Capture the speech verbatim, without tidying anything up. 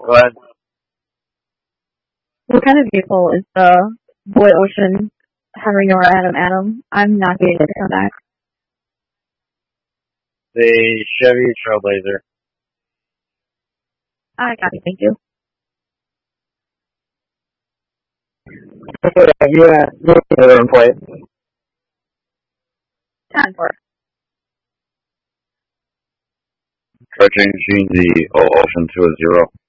Go ahead. What kind of vehicle is the Boy Ocean Henry Nora Adam Adam? I'm not getting it to come back. The Chevy Trailblazer. I got it, thank you. Okay, have you asked me the in place? Time for it. Try changing the Ocean to a zero.